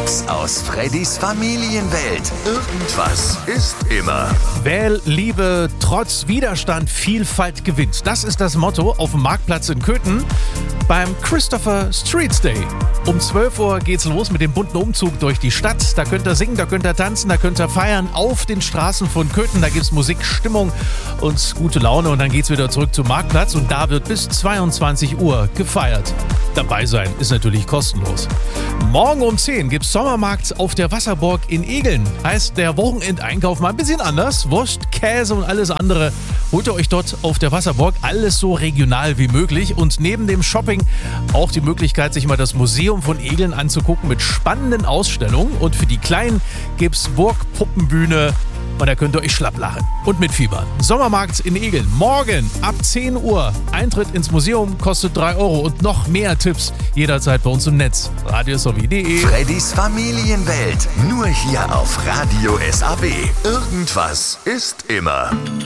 Tipps aus Freddys Familienwelt. Irgendwas ist immer. Wähl Liebe trotz Widerstand, Vielfalt gewinnt. Das ist das Motto auf dem Marktplatz in Köthen beim Christopher Streets Day. Um 12 Uhr geht's los mit dem bunten Umzug durch die Stadt. Da könnt ihr singen, da könnt ihr tanzen, da könnt ihr feiern auf den Straßen von Köthen. Da gibt's Musik, Stimmung und gute Laune und dann geht's wieder zurück zum Marktplatz und da wird bis 22 Uhr gefeiert. Dabei sein ist natürlich kostenlos. Morgen um 10 gibt's Sommermarkt auf der Wasserburg in Egeln. Heißt der Wochenendeinkauf mal ein bisschen anders. Wurst, Käse und alles andere holt ihr euch dort auf der Wasserburg. Alles so regional wie möglich. Und neben dem Shopping auch die Möglichkeit, sich mal das Museum von Egeln anzugucken mit spannenden Ausstellungen. Und für die Kleinen gibt's Burgpuppenbühne. Und da könnt ihr euch schlapp lachen und mitfiebern. Sommermarkt in Egeln. Morgen ab 10 Uhr. Eintritt ins Museum kostet 3 Euro. Und noch mehr Tipps jederzeit bei uns im Netz. radiosomie.de. Freddys Familienwelt. Nur hier auf Radio SAB. Irgendwas ist immer.